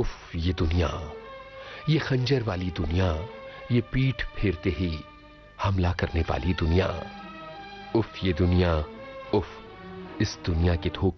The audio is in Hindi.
उफ ये दुनिया, ये खंजर वाली दुनिया, ये पीठ फेरते ही हमला करने वाली दुनिया। उफ ये दुनिया, उफ इस दुनिया के धोखे